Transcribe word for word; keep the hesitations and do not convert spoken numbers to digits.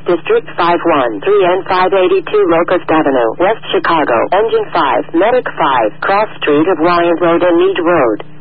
District five one three N five eighty-two Locust Avenue, West Chicago. Engine five, Medic five, Cross Street of Wyant Road and Mead Road.